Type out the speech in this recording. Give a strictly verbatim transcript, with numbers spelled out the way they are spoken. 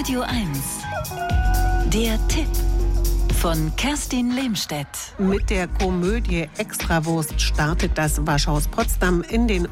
Radio eins. Der Tipp von Kerstin Lehmstedt. Mit der Komödie Extrawurst startet das Waschhaus Potsdam in den